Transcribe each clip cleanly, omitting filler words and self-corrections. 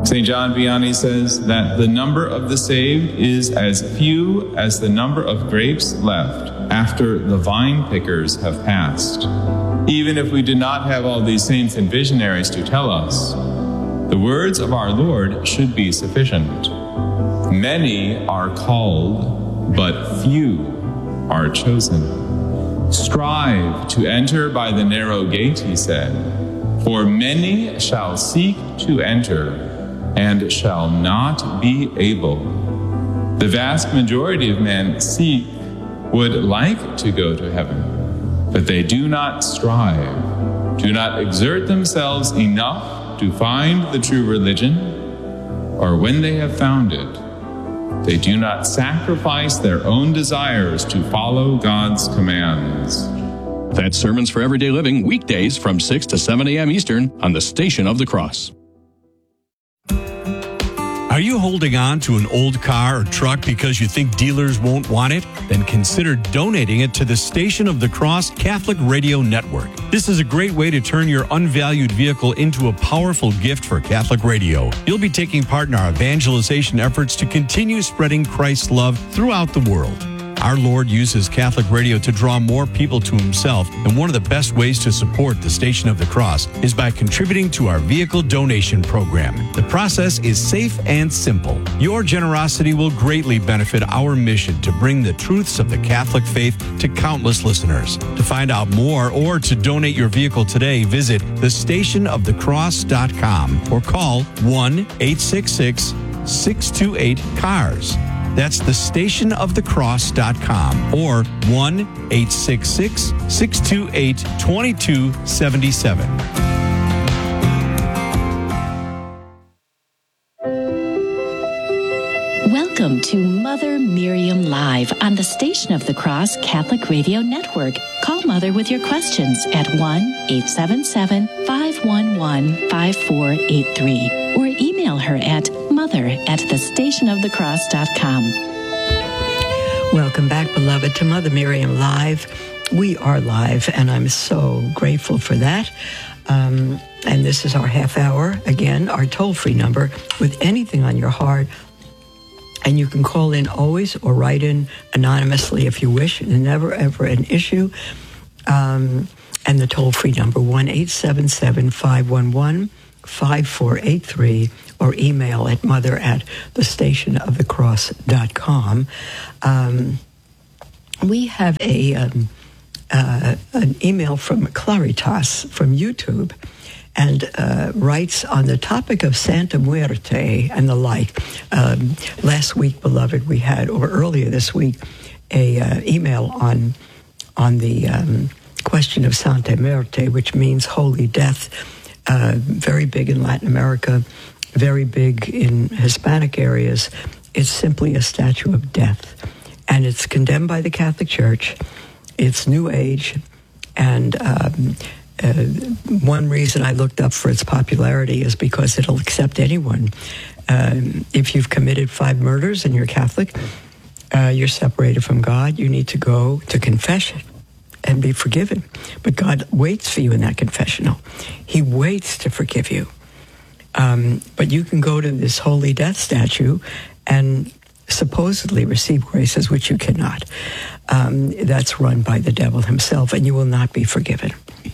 St. John Vianney says that the number of the saved is as few as the number of grapes left after the vine pickers have passed. Even if we do not have all these saints and visionaries to tell us, the words of our Lord should be sufficient. Many are called, but few are chosen. Strive to enter by the narrow gate, he said, for many shall seek to enter and shall not be able. The vast majority of men would like to go to heaven, but they do not strive, do not exert themselves enough to find the true religion, or when they have found it, they do not sacrifice their own desires to follow God's commands. That's Sermons for Everyday Living, weekdays from 6 to 7 a.m. Eastern on the Station of the Cross. Are you holding on to an old car or truck because you think dealers won't want it? Then consider donating it to the Station of the Cross Catholic Radio Network. This is a great way to turn your unvalued vehicle into a powerful gift for Catholic radio. You'll be taking part in our evangelization efforts to continue spreading Christ's love throughout the world. Our Lord uses Catholic radio to draw more people to himself, and one of the best ways to support the Station of the Cross is by contributing to our vehicle donation program. The process is safe and simple. Your generosity will greatly benefit our mission to bring the truths of the Catholic faith to countless listeners. To find out more or to donate your vehicle today, visit thestationofthecross.com or call 1-866-628-CARS. That's thestationofthecross.com or 1-866-628-2277. Welcome to Mother Miriam Live on the Station of the Cross Catholic Radio Network. Call Mother with your questions at 1-877-511-5483 or email her at mother@thestationofthecross.com. Welcome back, beloved, to Mother Miriam Live. We are live, and I'm so grateful for that. And this is our half hour. Again, our toll-free number with anything on your heart. And you can call in always or write in anonymously if you wish. Never, ever an issue. And the toll-free number, 1-877-511-5483, or email at mother@thestationofthecross.com. We have an email from Claritas from YouTube, and writes on the topic of Santa Muerte and the like. Last week, beloved, we had, or earlier this week, a email on the question of Santa Muerte, which means holy death. Very big in Latin America, very big in Hispanic areas. It's simply a statue of death, and it's condemned by the Catholic Church. It's New Age, and one reason I looked up for its popularity is because it'll accept anyone. If you've committed 5 murders and you're Catholic, you're separated from God, you need to go to confession and be forgiven. But God waits for you in that confessional. He waits to forgive you. But you can go to this holy death statue and supposedly receive graces, which you cannot. That's run by the devil himself, and you will not be forgiven.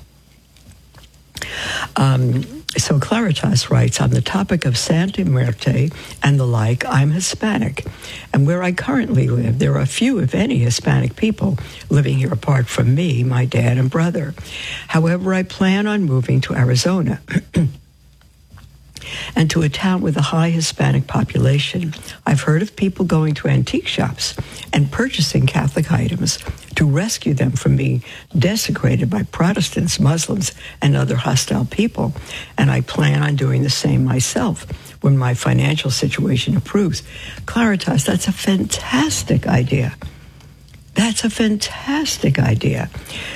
So Claritas writes, on the topic of Santa Muerte and the like, I'm Hispanic, and where I currently live, there are few, if any, Hispanic people living here apart from me, my dad and brother. However, I plan on moving to Arizona and to a town with a high Hispanic population. I've heard of people going to antique shops and purchasing Catholic items to rescue them from being desecrated by Protestants, Muslims, and other hostile people. And I plan on doing the same myself when my financial situation improves. Claritas, that's a fantastic idea. That's a fantastic idea.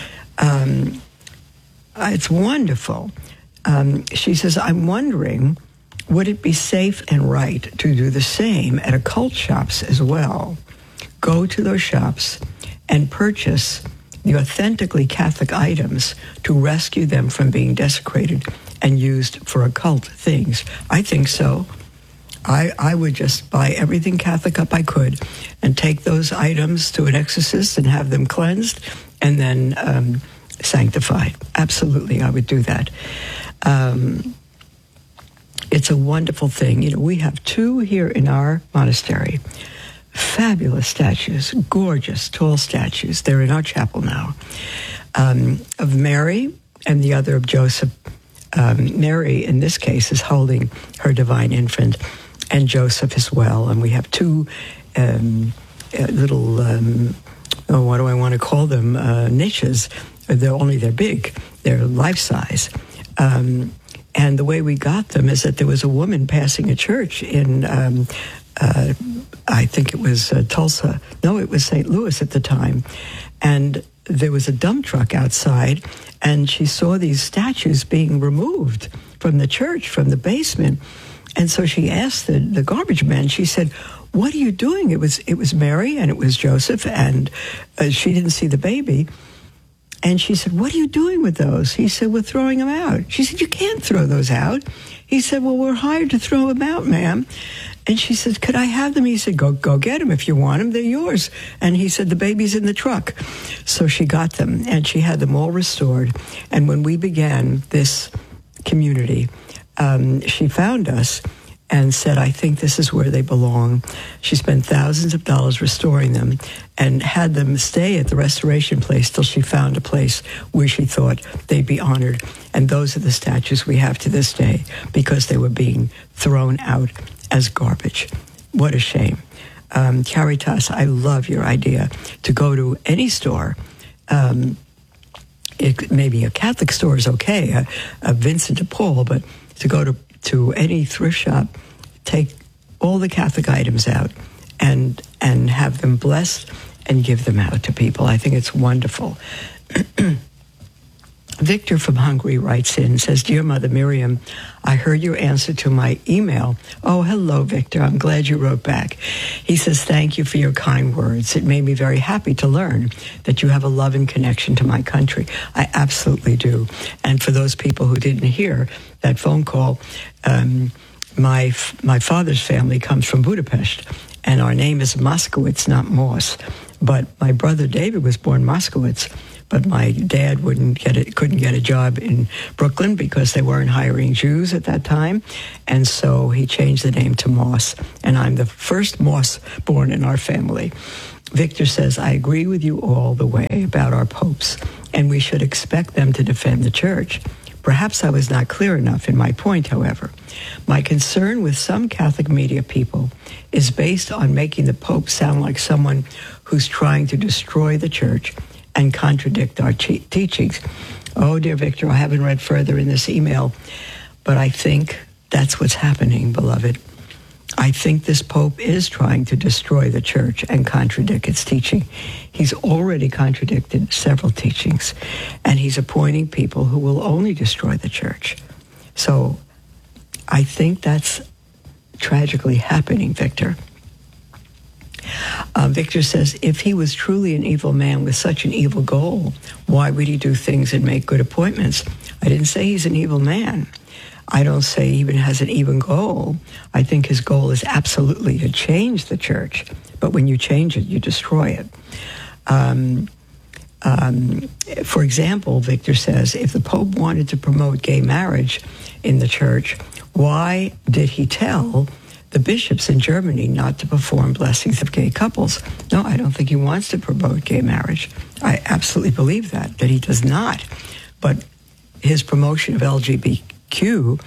It's wonderful. She says, I'm wondering, would it be safe and right to do the same at occult shops as well? Go to those shops and purchase the authentically Catholic items to rescue them from being desecrated and used for occult things. I think so. I would just buy everything Catholic up I could and take those items to an exorcist and have them cleansed and then sanctified. Absolutely, I would do that. It's a wonderful thing. You know, we have 2 here in our monastery. Fabulous statues, gorgeous, tall statues. They're in our chapel now. Of Mary and the other of Joseph. Mary, in this case, is holding her divine infant, and Joseph as well. And we have 2 little, what do I want to call them? Niches. They're big. They're life-size. And the way we got them is that there was a woman passing a church in, I think it was Tulsa. No, it was St. Louis at the time. And there was a dump truck outside, and she saw these statues being removed from the church, from the basement. And so she asked the garbage man, she said, "What are you doing?" It was Mary and it was Joseph, and she didn't see the baby. And she said, "What are you doing with those?" He said, "We're throwing them out." She said, "You can't throw those out." He said, "Well, we're hired to throw them out, ma'am." And she said, "Could I have them?" He said, Go get them if you want them. They're yours." And he said, "The baby's in the truck." So she got them, and she had them all restored. And when we began this community, she found us and said, "I think this is where they belong." She spent thousands of dollars restoring them and had them stay at the restoration place till she found a place where she thought they'd be honored. And those are the statues we have to this day because they were being thrown out as garbage. What a shame. Caritas, I love your idea to go to any store. Maybe a Catholic store is okay, a Vincent de Paul, but to go to any thrift shop, take all the Catholic items out and have them blessed and give them out to people. I think it's wonderful. Victor from Hungary writes in, says, "Dear Mother Miriam, I heard your answer to my email." Oh, hello, Victor. I'm glad you wrote back. He says, "Thank you for your kind words. It made me very happy to learn that you have a love and connection to my country." I absolutely do. And for those people who didn't hear that phone call, my father's family comes from Budapest, and our name is Moskowitz, not Moss. But my brother David was born Moskowitz. But my dad couldn't get a job in Brooklyn because they weren't hiring Jews at that time. And so he changed the name to Moss. And I'm the first Moss born in our family. Victor says, "I agree with you all the way about our popes, and we should expect them to defend the church. Perhaps I was not clear enough in my point, however. My concern with some Catholic media people is based on making the Pope sound like someone who's trying to destroy the church and contradict our teachings." Oh, dear Victor, I haven't read further in this email, but I think that's what's happening, beloved. I think this Pope is trying to destroy the church and contradict its teaching. He's already contradicted several teachings, and he's appointing people who will only destroy the church. So I think that's tragically happening, Victor. Victor says, "If he was truly an evil man with such an evil goal, why would he do things and make good appointments?" I didn't say he's an evil man. I don't say he even has an evil goal. I think his goal is absolutely to change the church. But when you change it, you destroy it. For example, Victor says, if the Pope wanted to promote gay marriage in the church, why did he tell the bishops in Germany not to perform blessings of gay couples? No, I don't think he wants to promote gay marriage. I absolutely believe that he does not. But his promotion of LGBTQ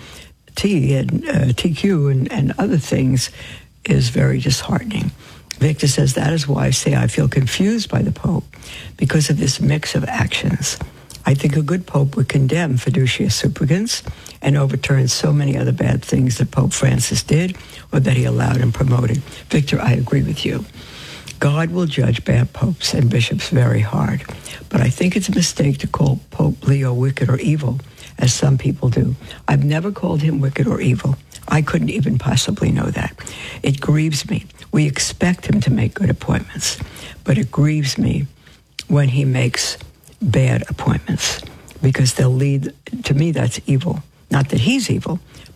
and other things is very disheartening. Victor says, that is why I say I feel confused by the Pope because of this mix of actions. I think a good Pope would condemn fiducia supplicans and overturn so many other bad things that Pope Francis did or that he allowed and promoted. Victor, I agree with you. God will judge bad popes and bishops very hard. But I think it's a mistake to call Pope Leo wicked or evil, as some people do. I've never called him wicked or evil. I couldn't even possibly know that. It grieves me. We expect him to make good appointments, but it grieves me when he makes bad appointments because they'll lead, to me, that's evil. Not that he's evil,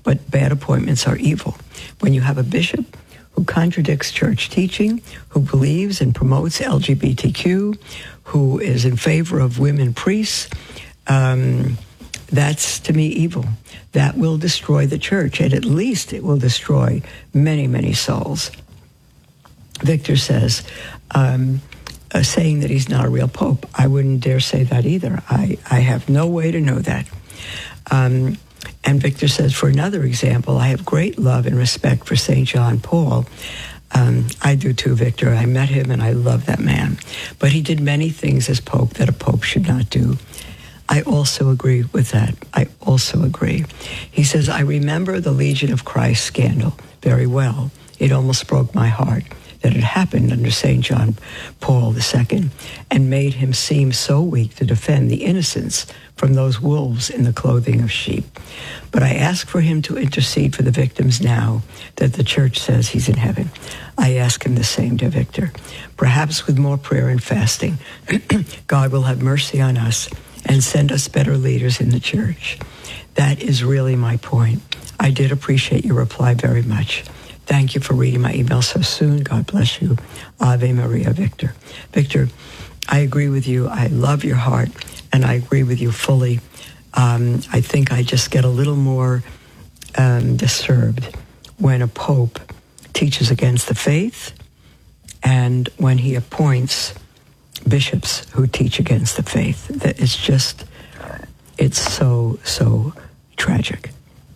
but bad appointments are evil. When you have a bishop who contradicts church teaching, who believes and promotes LGBTQ, who is in favor of women priests, that's, to me, evil. That will destroy the church, and at least it will destroy many, many souls. Victor says, saying that he's not a real pope, I wouldn't dare say that either. I have no way to know that. And Victor says, for another example, I have great love and respect for St. John Paul. I do too, Victor. I met him and I love that man. But he did many things as pope that a pope should not do. I also agree with that. I also agree. He says, I remember the Legion of Christ scandal very well. It almost broke my heart that it happened under St. John Paul II and made him seem so weak to defend the innocents from those wolves in the clothing of sheep. But I ask for him to intercede for the victims now that the church says he's in heaven. I ask him the same, dear Victor. Perhaps with more prayer and fasting, God will have mercy on us and send us better leaders in the church. That is really my point. I did appreciate your reply very much. Thank you for reading my email so soon. God bless you. Ave Maria, Victor. Victor, I agree with you. I love your heart, and I agree with you fully. I think I just get a little more disturbed when a pope teaches against the faith and when he appoints bishops who teach against the faith. That it's just, it's so, so tragic.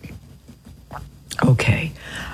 Okay.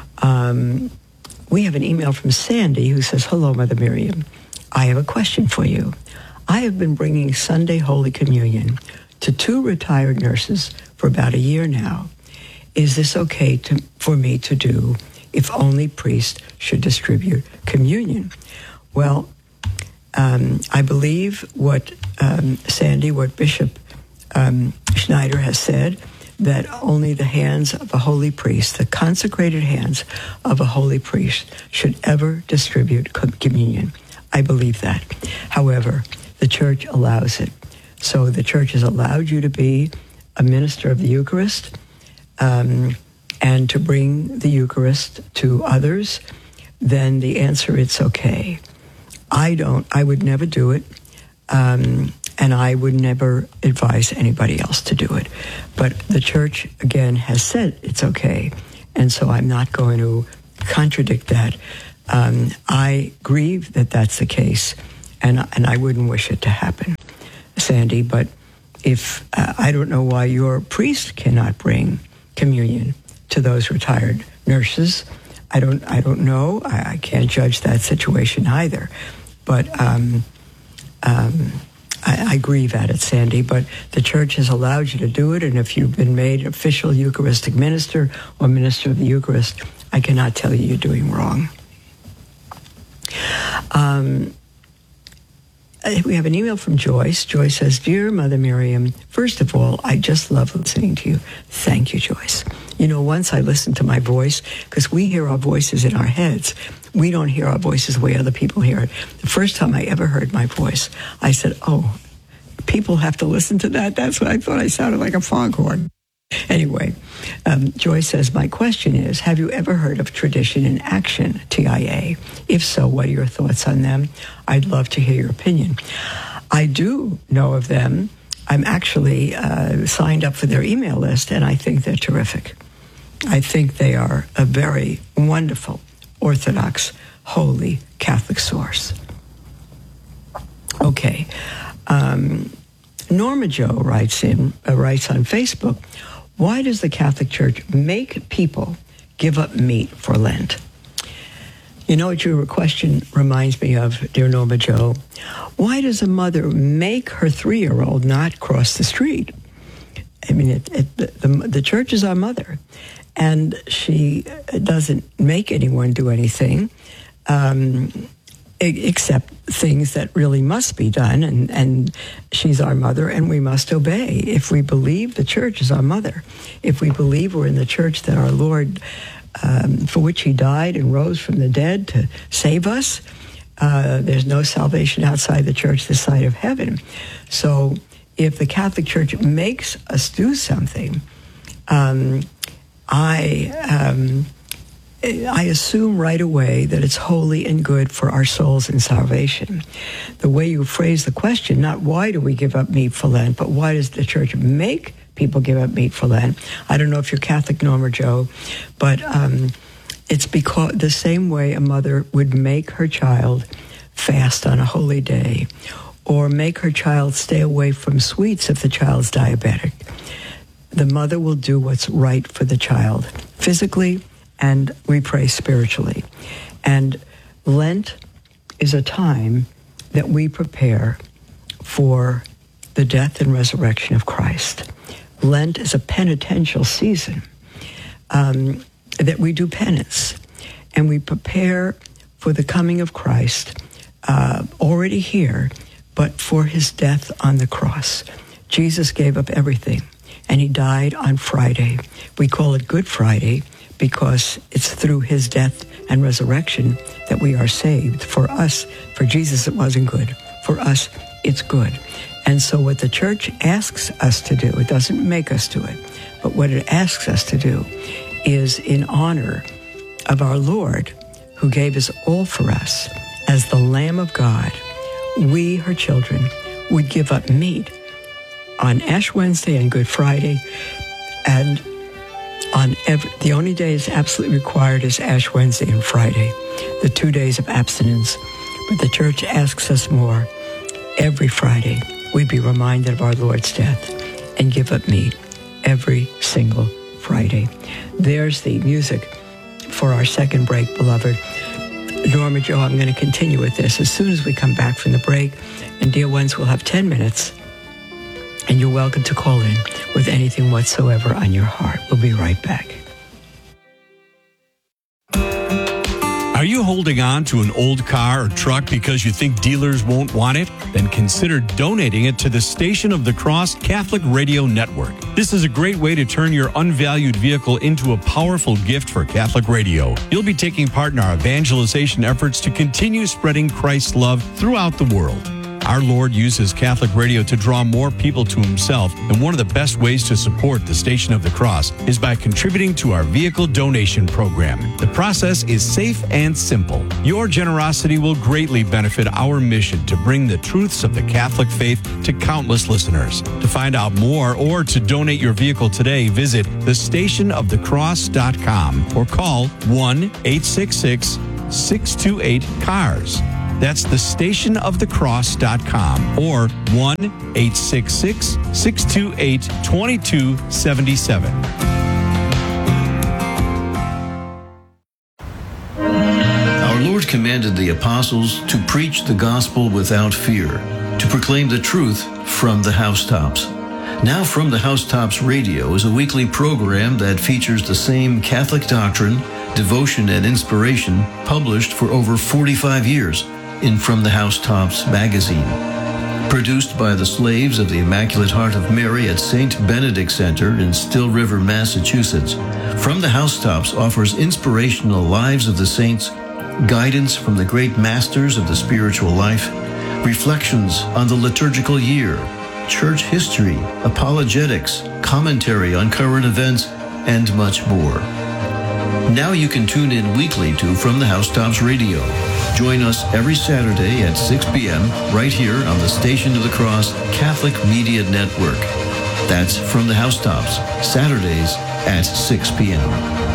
We have an email from Sandy who says, hello, Mother Miriam. I have a question for you. I have been bringing Sunday Holy Communion to 2 retired nurses for about a year now. Is this okay for me to do if only priests should distribute communion? Well, I believe what Sandy, what Bishop Schneider has said, that only the hands of a holy priest, the consecrated hands of a holy priest, should ever distribute communion. I believe that. However, the church allows it. So the church has allowed you to be a minister of the Eucharist and to bring the Eucharist to others. Then the answer, it's okay. I would never do it. And I would never advise anybody else to do it. But the church, again, has said it's okay. And so I'm not going to contradict that. I grieve that that's the case, and I wouldn't wish it to happen, Sandy. But if I don't know why your priest cannot bring communion to those retired nurses. I don't know. I can't judge that situation either. But I grieve at it, Sandy, but the church has allowed you to do it, and if you've been made official Eucharistic minister or minister of the Eucharist, I cannot tell you you're doing wrong. We have an email from Joyce. Joyce says, Dear Mother Miriam, first of all, I just love listening to you. Thank you, Joyce. You know, once I listened to my voice, because we hear our voices in our heads. We don't hear our voices the way other people hear it. The first time I ever heard my voice, I said, oh, people have to listen to that? That's what I thought. I sounded like a foghorn. Anyway, Joyce says, my question is, have you ever heard of Tradition in Action, TIA? If so, what are your thoughts on them? I'd love to hear your opinion. I do know of them. I'm actually signed up for their email list, and I think they're terrific. I think they are a very wonderful, Orthodox, holy Catholic source. Okay. Norma Joe writes on Facebook, why does the Catholic Church make people give up meat for Lent? You know what your question reminds me of, dear Norma Joe? Why does a mother make her 3-year-old not cross the street? I mean, the church is our mother, and she doesn't make anyone do anything except things that really must be done, and she's our mother, and we must obey. If we believe the church is our mother, if we believe we're in the church that our Lord, for which he died and rose from the dead to save us, there's no salvation outside the church this side of heaven. So if the Catholic Church makes us do something, I assume right away that it's holy and good for our souls and salvation. The way you phrase the question, not why do we give up meat for Lent, but why does the church make people give up meat for Lent? I don't know if you're Catholic, Norma Jo, but it's because the same way a mother would make her child fast on a holy day, or make her child stay away from sweets if the child's diabetic. The mother will do what's right for the child, physically, and we pray spiritually. And Lent is a time that we prepare for the death and resurrection of Christ. Lent is a penitential season that we do penance, and we prepare for the coming of Christ already here, but for his death on the cross. Jesus gave up everything, and he died on Friday. We call it Good Friday because it's through his death and resurrection that we are saved. For us, for Jesus, it wasn't good. For us, it's good. And so what the church asks us to do, it doesn't make us do it, but what it asks us to do is in honor of our Lord, who gave his all for us as the Lamb of God, we, her children, would give up meat on Ash Wednesday and Good Friday, and the only days absolutely required is Ash Wednesday and Friday, the 2 days of abstinence. But the church asks us more. Every Friday, we be reminded of our Lord's death and give up meat every single Friday. There's the music for our second break, beloved. Norma Jo, I'm going to continue with this as soon as we come back from the break. And dear ones, we'll have 10 minutes. And you're welcome to call in with anything whatsoever on your heart. We'll be right back. Are you holding on to an old car or truck because you think dealers won't want it? Then consider donating it to the Station of the Cross Catholic Radio Network. This is a great way to turn your unvalued vehicle into a powerful gift for Catholic radio. You'll be taking part in our evangelization efforts to continue spreading Christ's love throughout the world. Our Lord uses Catholic radio to draw more people to himself, and one of the best ways to support the Station of the Cross is by contributing to our vehicle donation program. The process is safe and simple. Your generosity will greatly benefit our mission to bring the truths of the Catholic faith to countless listeners. To find out more or to donate your vehicle today, visit thestationofthecross.com or call 1-866-628-CARS. That's thestationofthecross.com or 1-866-628-2277. Our Lord commanded the apostles to preach the gospel without fear, to proclaim the truth from the housetops. Now From the Housetops Radio is a weekly program that features the same Catholic doctrine, devotion, and inspiration published for over 45 years in From the Housetops magazine. Produced by the slaves of the Immaculate Heart of Mary at St. Benedict Center in Still River, Massachusetts, From the Housetops offers inspirational lives of the saints, guidance from the great masters of the spiritual life, reflections on the liturgical year, church history, apologetics, commentary on current events, and much more. Now you can tune in weekly to From the Housetops Radio. Join us every Saturday at 6 p.m. right here on the Station of the Cross Catholic Media Network. That's From the Housetops, Saturdays at 6 p.m.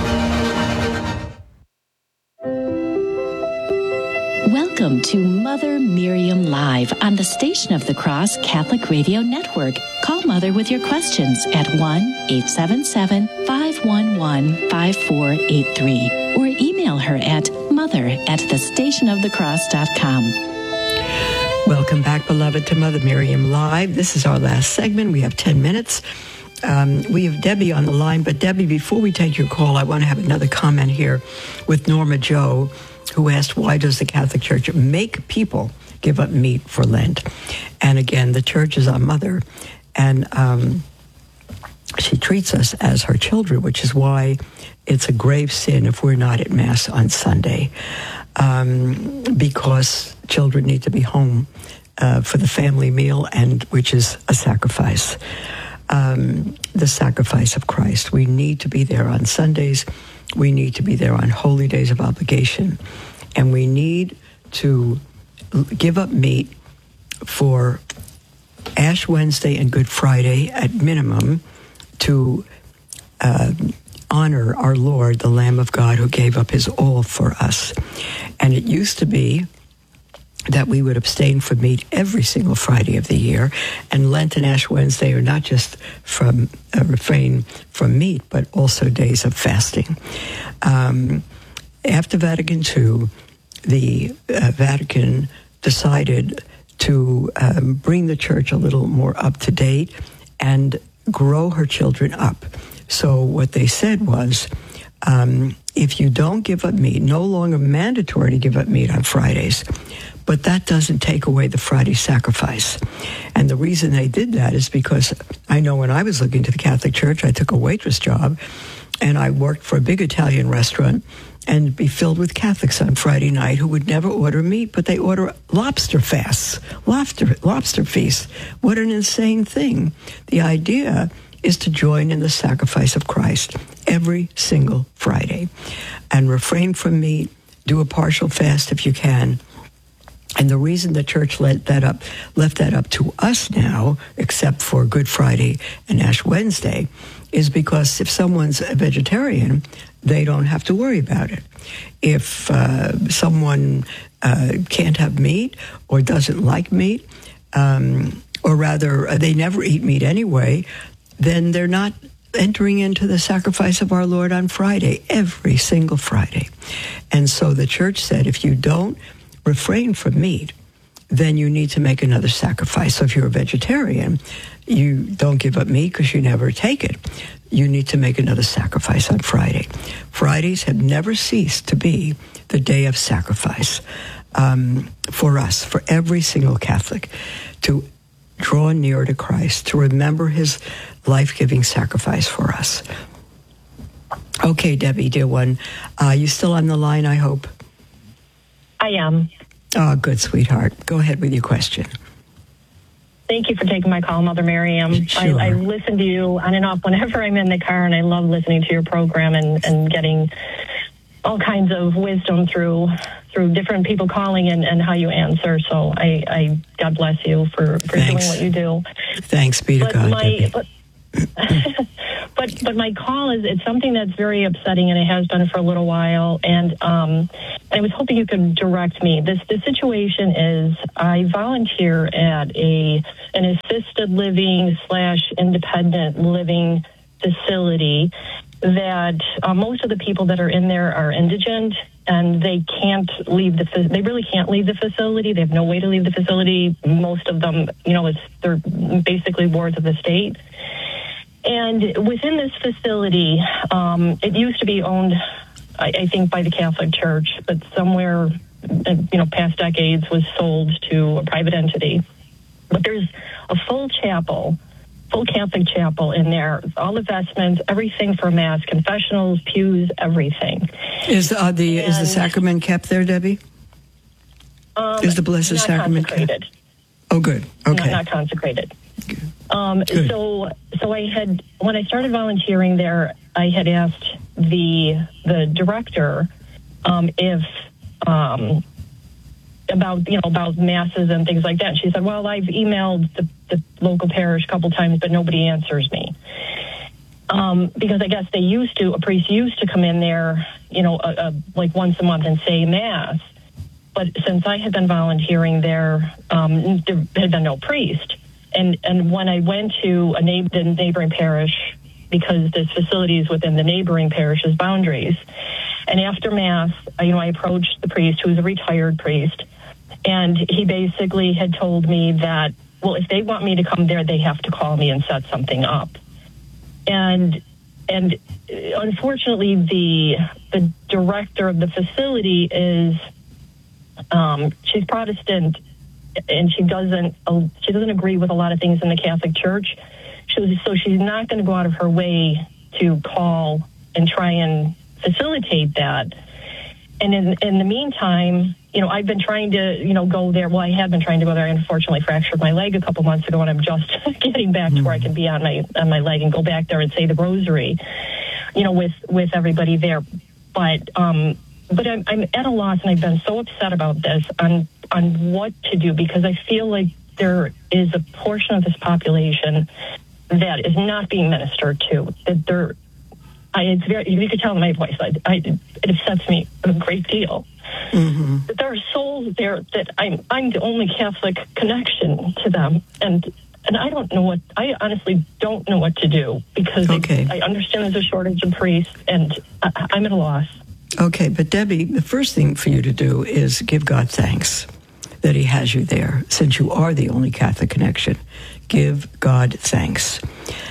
Welcome to Mother Miriam Live on the Station of the Cross Catholic Radio Network. Call Mother with your questions at 1-877-511-5483 or email her at mother@thestationofthecross.com. Welcome back, beloved, to Mother Miriam Live. This is our last segment. We have 10 minutes. We have Debbie on the line, but Debbie, before we take your call, I want to have another comment here with Norma Jo, who asked, why does the Catholic Church make people give up meat for Lent? And again, the Church is our mother, and she treats us as her children, which is why it's a grave sin if we're not at Mass on Sunday, because children need to be home for the family meal, and which is a sacrifice. the sacrifice of Christ. We need to be there on Sundays. We need to be there on holy days of obligation. And we need to give up meat for Ash Wednesday and Good Friday at minimum to honor our Lord, the Lamb of God, who gave up his all for us. And it used to be that we would abstain from meat every single Friday of the year, and Lent and Ash Wednesday are not just from refrain from meat, but also days of fasting. After Vatican II, the Vatican decided to bring the church a little more up to date and grow her children up. So what they said was, if you don't give up meat, no longer mandatory to give up meat on Fridays, but that doesn't take away the Friday sacrifice. And the reason they did that is because I know when I was looking to the Catholic Church, I took a waitress job, and I worked for a big Italian restaurant, and be filled with Catholics on Friday night who would never order meat, but they order lobster fasts, lobster feasts. What an insane thing. The idea is to join in the sacrifice of Christ every single Friday and refrain from meat, do a partial fast if you can. And the reason the church left that up to us now, except for Good Friday and Ash Wednesday, is because if someone's a vegetarian, they don't have to worry about it. If someone can't have meat or doesn't like meat, or rather they never eat meat anyway, then they're not entering into the sacrifice of our Lord on Friday, every single Friday. And so the church said, if you don't refrain from meat, then you need to make another sacrifice. So if you're a vegetarian, you don't give up meat because you never take it. You need to make another sacrifice on Friday. Fridays have never ceased to be the day of sacrifice for us, for every single Catholic, to draw near to Christ, to remember his life-giving sacrifice for us. Okay, Debbie, dear one, you still on the line, I hope? I am. Oh, good, sweetheart. Go ahead with your question. Thank you for taking my call, Mother Miriam. Sure. I listen to you on and off whenever I'm in the car, and I love listening to your program and getting all kinds of wisdom through different people calling and how you answer. So I God bless you for doing what you do. Thanks be to God, Debbie. But my call it's something that's very upsetting, and it has been for a little while. And I was hoping you could direct me. The situation is I volunteer at an assisted living / independent living facility that most of the people that are in there are indigent, and they can't leave they really can't leave the facility. They have no way to leave the facility. Most of them, they're basically wards of the state. And within this facility, it used to be owned, I think, by the Catholic Church, but somewhere, past decades was sold to a private entity. But there's a full Catholic chapel in there, all the vestments, everything for Mass, confessionals, pews, everything. Is the sacrament kept there, Debbie? Is the Blessed Sacrament kept? Oh, good. Okay. Not consecrated. So I had, when I started volunteering there, I had asked the director if about masses and things like that. And she said, well, I've emailed the local parish a couple times, but nobody answers me. Because I guess a priest used to come in there, like once a month and say Mass. But since I had been volunteering there, there had been no priest. And when I went to the neighboring parish, because this facility is within the neighboring parish's boundaries, and after Mass, I approached the priest, who was a retired priest, and he basically had told me that, well, if they want me to come there, they have to call me and set something up. And unfortunately, the director of the facility is she's Protestant, and she doesn't agree with a lot of things in the Catholic Church. So she's not going to go out of her way to call and try and facilitate that. in the meantime, I've been trying to, go there. Well, I had been trying to go there. I unfortunately fractured my leg a couple months ago, and I'm just getting back to where I can be on my leg and go back there and say the rosary, with everybody there. But I'm at a loss, and I've been so upset about this on what to do, because I feel like there is a portion of this population that is not being ministered to. That it's very, you could tell in my voice, it upsets me a great deal. Mm-hmm. That there are souls there that I'm the only Catholic connection to them, and I don't know I honestly don't know what to do, because I understand there's a shortage of priests, and I'm at a loss. Okay, but Debbie, the first thing for you to do is give God thanks that he has you there, since you are the only Catholic connection. Give God thanks.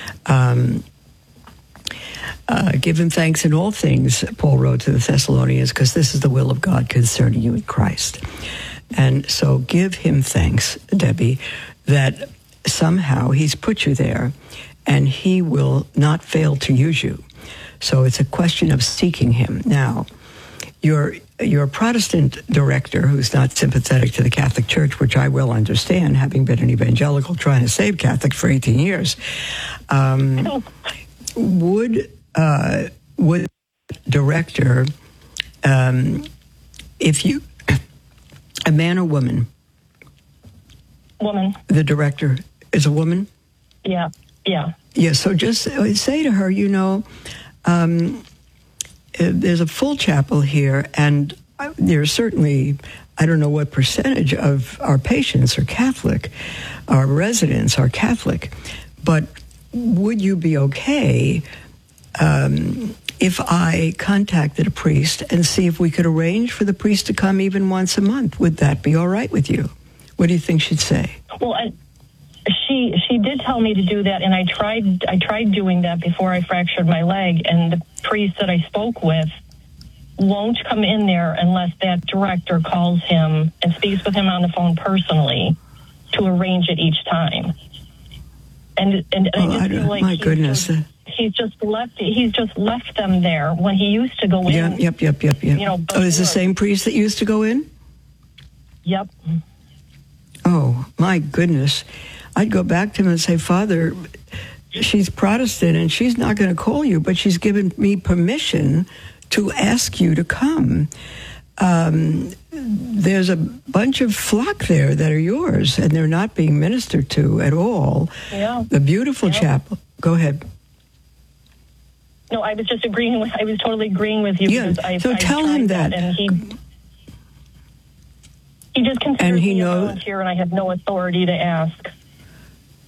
Give him thanks in all things, Paul wrote to the Thessalonians, because this is the will of God concerning you in Christ. And so give him thanks, Debbie, that somehow he's put you there and he will not fail to use you. So it's a question of seeking him. Now, your Protestant director, who's not sympathetic to the Catholic Church, which I will understand, having been an evangelical trying to save Catholics for 18 years, would director, if you, a man or woman? Woman. The director is a woman? Yeah. Yeah, so just say to her, there's a full chapel here, and there's certainly, I don't know what percentage of our patients are Catholic, our residents are Catholic, but would you be okay if I contacted a priest and see if we could arrange for the priest to come even once a month? Would that be all right with you? What do you think she'd say? Well, she did tell me to do that, and I tried doing that before I fractured my leg, and the priest that I spoke with won't come in there unless that director calls him and speaks with him on the phone personally to arrange it each time. And I just feel like my goodness. He's just left them there when he used to go in. Yep. Is the same priest that used to go in? Yep. Oh, my goodness. I'd go back to him and say, Father, she's Protestant and she's not going to call you, but she's given me permission to ask you to come. There's a bunch of flock there that are yours, and they're not being ministered to at all. Yeah. The beautiful chapel. Go ahead. No, I was just agreeing with. I was totally agreeing with you. Yeah. Because tell him that. And he just considers me a volunteer, and I have no authority to ask.